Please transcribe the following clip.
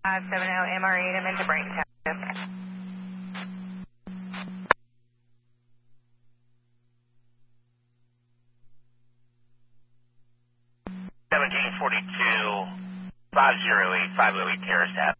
MR8, I'm into Brayton Township. 1742, 508 Terrace Ave.